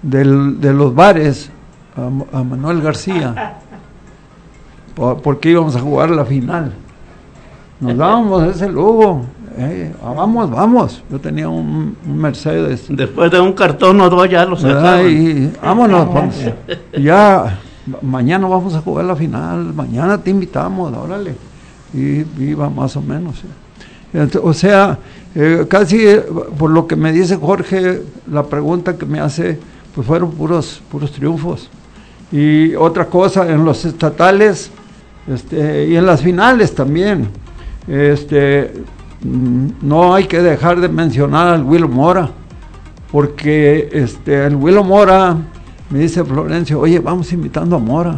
de los bares a Manuel García, porque íbamos a jugar la final. Nos dábamos ese lujo. Vamos. Yo tenía un Mercedes. Después de un cartón o dos ya lo sacaban. Y vámonos, ya mañana vamos a jugar la final, mañana te invitamos, órale. Y iba más o menos. O sea, casi por lo que me dice Jorge, la pregunta que me hace, pues fueron puros triunfos. Y otra cosa, en los estatales y en las finales también, no hay que dejar de mencionar al Willo Mora, porque el Willo Mora, me dice Florencio, oye, vamos invitando a Mora.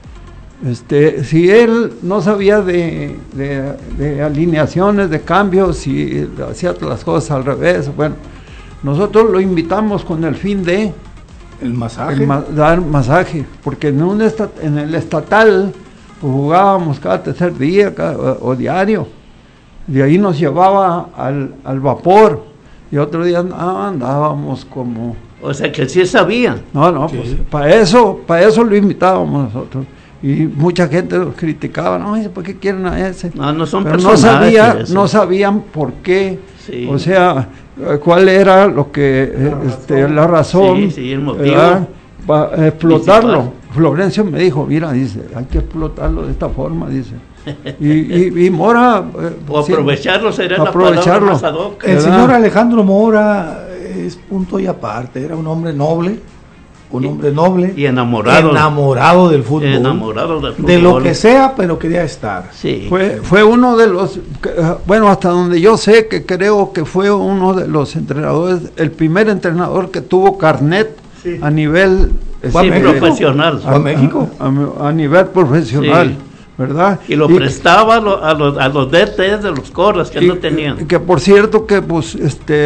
Si él no sabía de alineaciones, de cambios, si hacía las cosas al revés, bueno, nosotros lo invitamos con el fin de el masaje, dar masaje, porque en el estatal pues, jugábamos cada tercer día o diario, de ahí nos llevaba al vapor, y otro día andábamos como... O sea que sí sabían. No, sí. Pues para eso lo invitábamos nosotros. Y mucha gente los criticaba, no, ¿por qué quieren a ese? No son pero personajes. no sabían por qué, sí. O sea, cuál era lo que, la razón, sí, el motivo, para explotarlo. Florencio me dijo, mira, dice, hay que explotarlo de esta forma, dice. Y Mora... o aprovecharlo sería la palabra más ad hoc. El señor Alejandro Mora es punto y aparte, era un hombre noble, y enamorado del fútbol, de lo que sea, pero quería estar. Sí. Fue uno de los, bueno, hasta donde yo sé, que creo que fue uno de los entrenadores, el primer entrenador que tuvo carnet a nivel profesional. ¿A México? A nivel profesional. Sí. ¿Verdad? Y lo prestaba a los DTs de los Corras que no tenían. Que por cierto que pues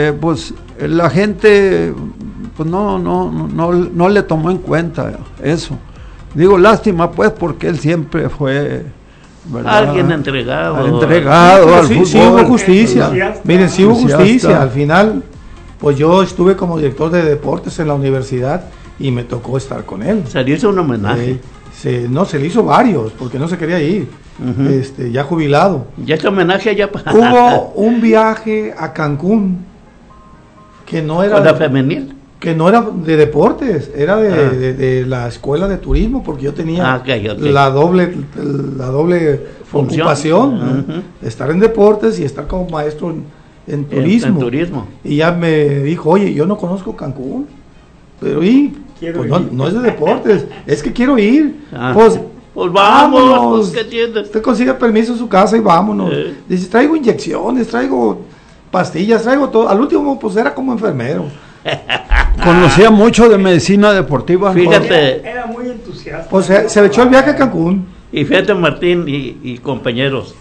la gente pues no le tomó en cuenta eso. Digo, lástima pues, porque él siempre fue, ¿verdad?, alguien entregado al fútbol. Sí hubo justicia. Miren, sí hubo justicia. Al final, pues yo estuve como director de deportes en la universidad y me tocó estar con él. Se le hizo un homenaje. Se le hizo varios, porque no se quería ir, ya jubilado. Ya este homenaje ya hubo un viaje a Cancún que no era femenil, que no era de deportes, era de la escuela de turismo, porque yo tenía okay. la doble función, ocupación, estar en deportes y estar como maestro en turismo. Y ya me dijo, oye, yo no conozco Cancún, pero pues no es de deportes, es que quiero ir. Pues vámonos. ¿Qué tienes? Usted consigue permiso en su casa y vámonos. Dice, traigo inyecciones, traigo pastillas, traigo todo. Al último, pues era como enfermero. Conocía mucho de medicina deportiva. Fíjate. Era muy entusiasta. Pues se echó el viaje a Cancún. Y fíjate, Martín y compañeros,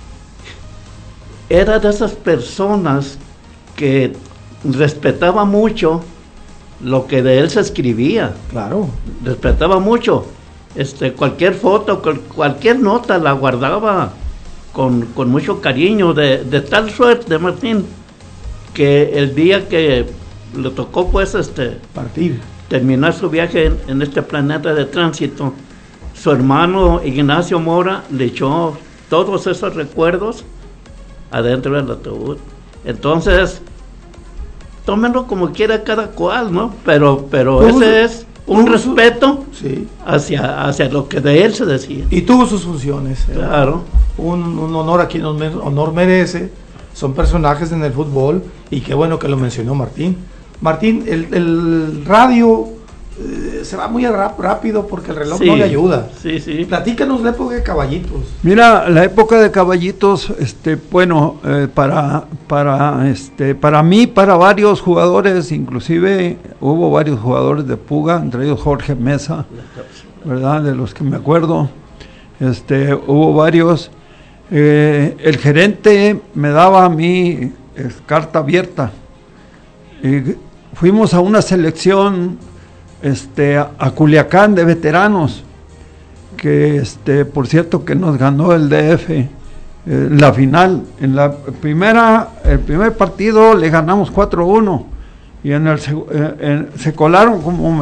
era de esas personas que respetaba mucho lo que de él se escribía. Claro. Respetaba mucho. Cualquier foto, cualquier nota la guardaba con mucho cariño, de tal suerte, Martín, que el día que le tocó pues partir, terminar su viaje en este planeta de tránsito, su hermano Ignacio Mora le echó todos esos recuerdos adentro del ataúd. Entonces, tómenlo como quiera cada cual, ¿no? Pero ese es un respeto hacia lo que de él se decía. Y tuvo sus funciones. Claro. Un honor a quien honor merece. Son personajes en el fútbol, y qué bueno que lo mencionó Martín. Martín, el radio se va muy rápido porque el reloj no le ayuda. Sí. Platícanos la época de Caballitos. Mira, la época de Caballitos, bueno, para mí, para varios jugadores, inclusive hubo varios jugadores de Puga, entre ellos Jorge Mesa, ¿verdad? De los que me acuerdo, hubo varios. El gerente me daba a mí carta abierta. Fuimos a una selección a Culiacán de veteranos, que por cierto que nos ganó el DF la final. En el primer partido le ganamos 4-1 y se colaron como